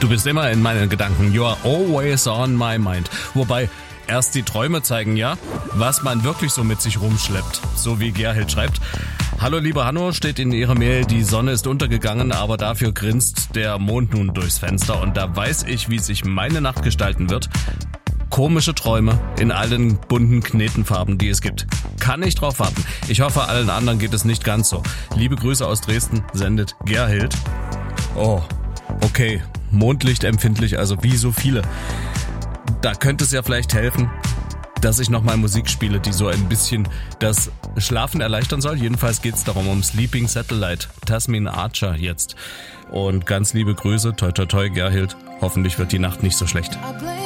Du bist immer in meinen Gedanken. You are always on my mind. Wobei erst die Träume zeigen ja, was man wirklich so mit sich rumschleppt. So wie Gerhild schreibt. Hallo lieber Hanno, steht in ihrer Mail, die Sonne ist untergegangen, aber dafür grinst der Mond nun durchs Fenster. Und da weiß ich, wie sich meine Nacht gestalten wird. Komische Träume in allen bunten Knetenfarben, die es gibt. Kann nicht drauf warten. Ich hoffe, allen anderen geht es nicht ganz so. Liebe Grüße aus Dresden, sendet Gerhild. Oh, okay. Mondlicht empfindlich, also wie so viele. Da könnte es ja vielleicht helfen, dass ich nochmal Musik spiele, die so ein bisschen das Schlafen erleichtern soll. Jedenfalls geht es darum, um Sleeping Satellite, Tasmin Archer jetzt. Und ganz liebe Grüße, toi toi toi Gerhild. Hoffentlich wird die Nacht nicht so schlecht.